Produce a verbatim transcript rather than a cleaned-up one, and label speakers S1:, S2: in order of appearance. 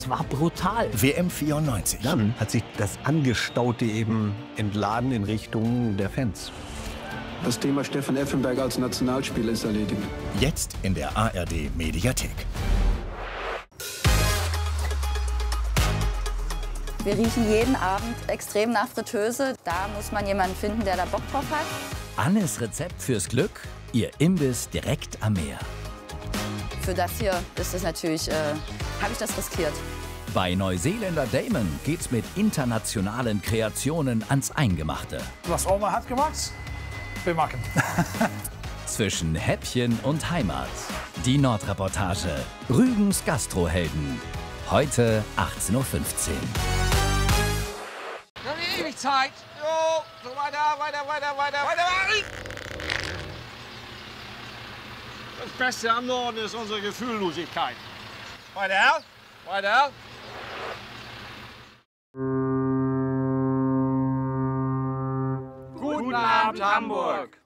S1: Es war brutal.
S2: W M vierundneunzig.
S3: Dann hat sich das Angestaute eben entladen in Richtung der Fans.
S4: Das Thema Stefan Effenberg als Nationalspieler ist erledigt.
S2: Jetzt in der A R D Mediathek.
S5: Wir riechen jeden Abend extrem nach Fritteuse. Da muss man jemanden finden, der da Bock drauf hat.
S1: Annes Rezept fürs Glück, ihr Imbiss direkt am Meer.
S5: Für das hier ist es natürlich, äh, habe ich das riskiert.
S1: Bei Neuseeländer Damon geht's mit internationalen Kreationen ans Eingemachte.
S6: Was Oma hat gemacht, wir machen.
S1: Zwischen Häppchen und Heimat. Die Nordreportage. Rügens Gastrohelden. Heute achtzehn Uhr fünfzehn.
S7: Wir haben ewig Zeit. Jo, so weiter, weiter, weiter, weiter, weiter.
S8: Das Beste am Norden ist unsere Gefühllosigkeit.
S7: Weiter, weiter.
S8: Guten Abend, Hamburg.